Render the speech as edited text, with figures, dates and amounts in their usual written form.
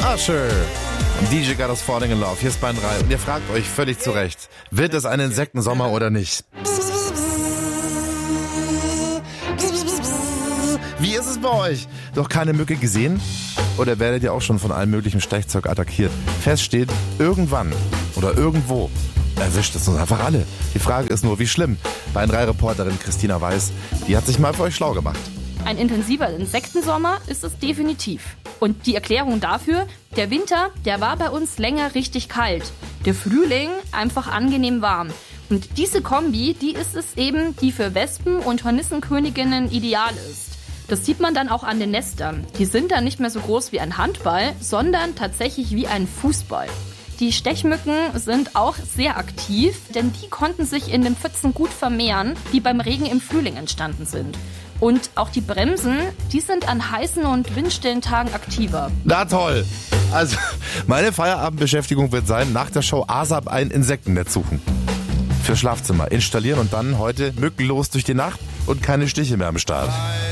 Usher. DJ got us falling in love. Hier ist Bayern 3. Und ihr fragt euch völlig zu Recht, wird es ein Insektensommer oder nicht? Wie ist es bei euch? Doch keine Mücke gesehen? Oder werdet ihr auch schon von allem möglichen Stechzeug attackiert? Fest steht, irgendwann oder irgendwo erwischt es uns einfach alle. Die Frage ist nur, wie schlimm? Bayern 3-Reporterin Christina Weiß, die hat sich mal für euch schlau gemacht. Ein intensiver Insektensommer ist es definitiv. Und die Erklärung dafür, der Winter, der war bei uns länger richtig kalt. Der Frühling einfach angenehm warm. Und diese Kombi, die ist es eben, die für Wespen und Hornissenköniginnen ideal ist. Das sieht man dann auch an den Nestern. Die sind dann nicht mehr so groß wie ein Handball, sondern tatsächlich wie ein Fußball. Die Stechmücken sind auch sehr aktiv, denn die konnten sich in den Pfützen gut vermehren, die beim Regen im Frühling entstanden sind. Und auch die Bremsen, die sind an heißen und windstillen Tagen aktiver. Na toll! Also, meine Feierabendbeschäftigung wird sein, nach der Show ASAP ein Insektennetz suchen. Fürs Schlafzimmer installieren und dann heute mückenlos durch die Nacht und keine Stiche mehr am Start.